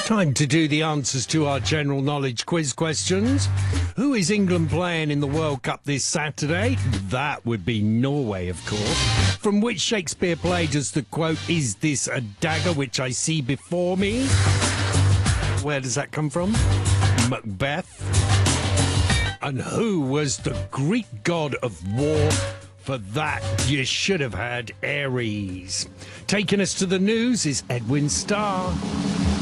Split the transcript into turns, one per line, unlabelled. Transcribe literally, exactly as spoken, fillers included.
Time to do the answers to our general knowledge quiz questions. Who is England playing in the World Cup this Saturday? That would be Norway, of course. From which Shakespeare play does the quote, "Is this a dagger which I see before me"? Where does that come from? Macbeth. And who was the Greek god of war? For that, you should have had Ares. Taking us to the news is Edwin Starr.